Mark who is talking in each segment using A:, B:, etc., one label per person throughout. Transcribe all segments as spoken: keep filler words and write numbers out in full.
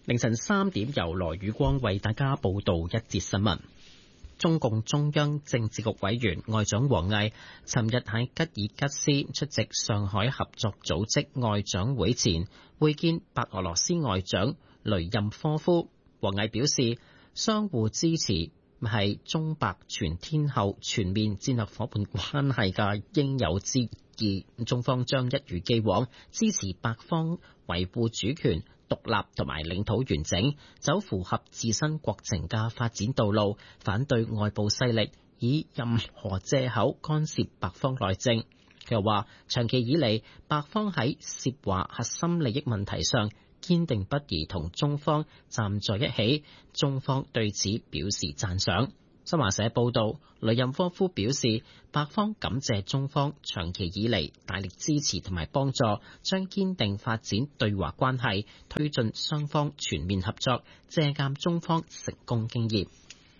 A: 凌晨三點由羅宇光為大家報道一節新聞。中共中央政治局委員外長王毅尋日喺吉爾吉斯出席上海合作組織外長會前會見白俄羅斯外長雷任科夫。王毅表示，相互支持係中白全天候全面戰略夥伴關係嘅應有之義，中方將一如既往支持白方維護主權、獨立同埋領土完整，走符合自身國情嘅發展道路，反對外部勢力以任何藉口干涉白方內政。佢又話，長期以嚟，白方喺涉華核心利益問題上堅定不移同中方站在一起，中方對此表示讚賞。新華社報道，雷任科夫表示，白方感謝中方長期以嚟大力支持同埋幫助，將堅定發展對華關係，推進雙方全面合作，借鑑中方成功經驗。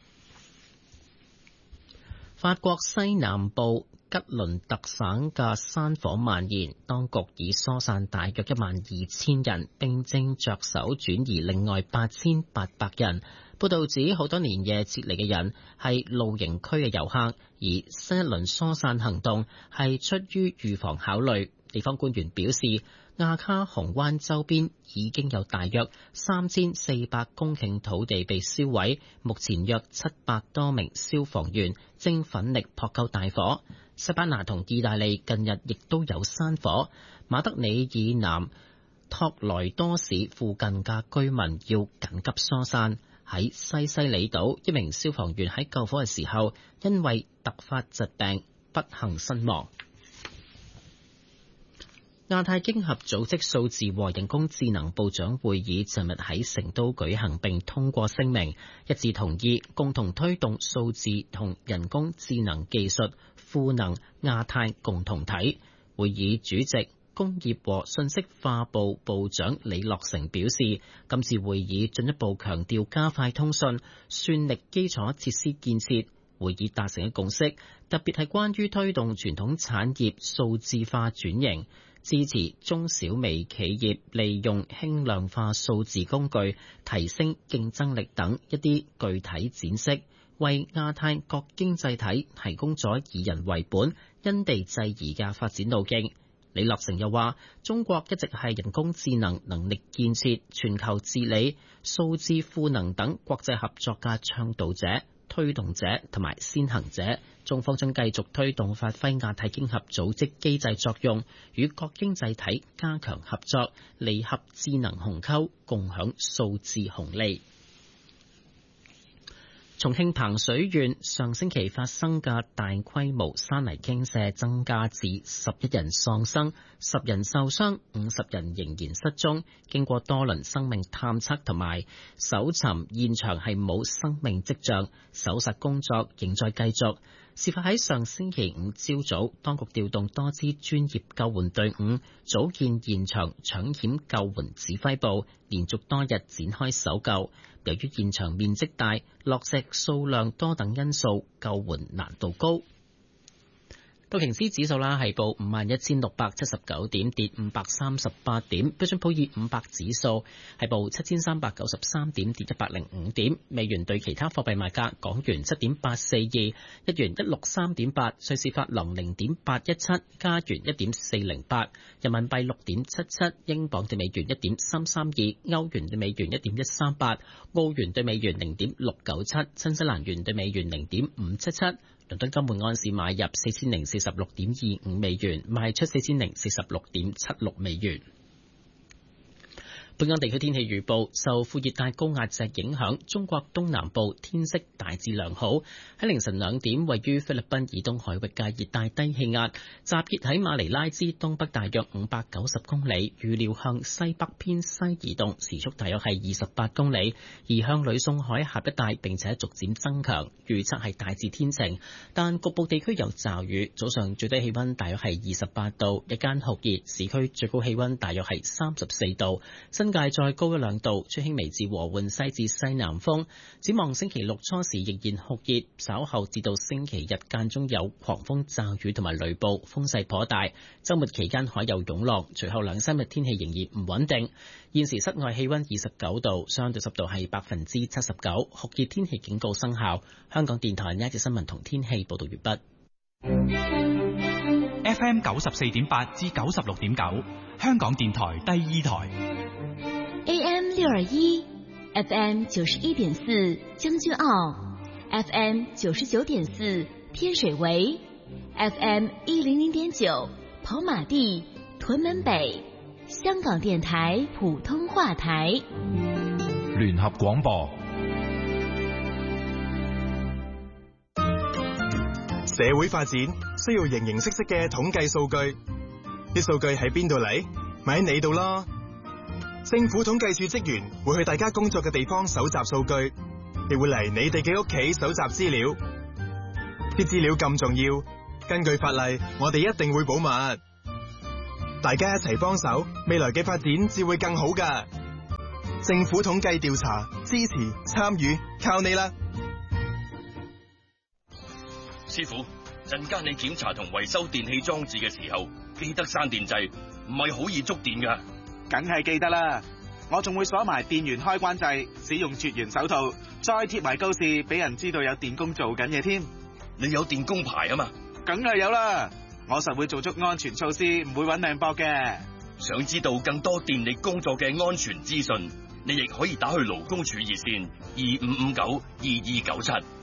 A: 法國西南部吉倫特省嘅山火蔓延，當局已疏散大約一萬二千人，並正着手轉移另外八千八百人。報道指，好多連夜撤離嘅人係露營區嘅遊客，而新一輪疏散行動係出於預防考慮。地方官員表示，亞卡洪灣周邊已經有大約三千四百公頃土地被燒毀，目前約七百多名消防員正奮力撲救大火。西班牙同意大利近日亦都有山火，馬德里以南托萊多市附近嘅居民要緊急疏散。喺西西里島，一名消防員喺救火嘅時候，因為突發疾病不幸身亡。亞太經合組織數字和人工智能部長會議尋日喺成都舉行，並通過聲明，一致同意共同推動數字同人工智能技術賦能亞太共同體。會議主席工業和信息化部部長李樂成表示，今次會議進一步強調加快通訊、算力基礎設施建設。會議達成嘅共識，特別係關於推動傳統產業數字化轉型，支持中小微企業利用輕量化數字工具提升競爭力等一啲具體展示，為亞太各經濟體提供咗以人為本、因地制宜嘅發展路徑。李樂成又話，中國一直係人工智能能力建設、全球治理、數字賦能等國際合作嘅倡導者、推動者同埋先行者。中方將繼續推動發揮亞太經合組織機制作用，與各經濟體加強合作，利合智能鴻溝，共享數字紅利。重慶彭水縣上星期發生嘅大規模山泥傾瀉增加至十一人喪生、十人受傷、五十人仍然失蹤。經過多輪生命探測同埋搜尋，現場係冇生命跡象，搜索工作仍在繼續。事發喺上星期五朝早，當局調動多支專業救援隊伍，組建現場搶險救援指揮部，連續多日展開搜救。由於現場面積大、落石數量多等因素，救援難度高。道瓊斯指數啦係報五萬一千六百七十九點，跌五百三十八點。標準普爾五百指數係報七千三百九十三點，跌一百零五點。美元對其他貨幣賣價：港元七點八四二，日元一六三點八，瑞士法郎零點八一七，加元一點四零八，人民幣六點七七，英鎊對美元一點三三二，歐元對美元一點一三八，澳元對美元零點六九七，新西蘭元對美元零點五七七。倫敦金每安士買入四千零四十六點二五美元，賣出四千零四十六點七六美元。本港地區天氣預報，受副熱帶高壓脊影響，中國東南部天色大致良好。喺凌晨兩點，位於菲律賓以東海域嘅熱帶低氣壓集結喺馬尼拉之東北大約五百九十公里，預料向西北偏西移動，時速大約係二十八公里，移向呂宋海峽一帶，並且逐漸增強。預測係大致天晴，但局部地區有驟雨。早上最低氣溫大約係二十八度，日間酷熱，市區最高氣溫大約係三十四度，新新界再高一兩度，吹輕微至和緩西至西南風。展望星期六初時仍然酷熱，稍後至到星期日間中有狂風驟雨同埋雷暴，風勢頗大。週末期間海有湧浪，隨後兩三日天氣仍然唔穩定。現時室外氣溫二十九度，相對濕度係百分之七十九，酷熱天氣警告生效。香港電台呢一節新聞同天氣報道完畢。
B: F M 九十四點八至九十六點九，香港電台第二台。
C: A M 六二一，F M 九十一點四將軍澳 ，F M 九十九點四天水圍 ，F M 一零零點九跑馬地屯門北，香港電台普通話台。
D: 聯合廣播。
E: 社會發展需要形形色色嘅統計數據，啲數據喺邊度嚟？咪喺你度咯。政府統計處職員會去大家工作嘅地方搜集數據，亦會嚟你哋嘅屋企搜集資料。啲資料咁重要，根據法例，我哋一定會保密。大家一齊幫手，未來嘅發展至會更好㗎。政府統計調查，支持參與，靠你啦！
F: 師傅，陣間你檢查同維修電器裝置嘅時候，記得閂電掣，唔係好易觸電噶。
G: 梗係記得啦，我仲會鎖埋電源開關掣，使用絕緣手套，再貼埋告示，俾人知道有電工做緊嘢添。
F: 你有電工牌啊嘛？
G: 梗係有啦，我實會做足安全措施，唔會搵命搏嘅。
F: 想知道更多電力工作嘅安全資訊，你亦可以打去勞工處熱線二五五九二二九七。